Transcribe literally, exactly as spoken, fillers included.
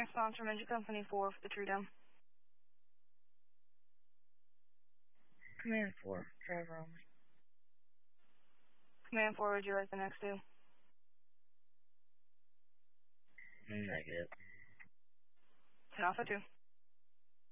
response from Engine Company four for the tree down. Command four, driver only. Command four, would you like the next two? Negative. ten Alpha two.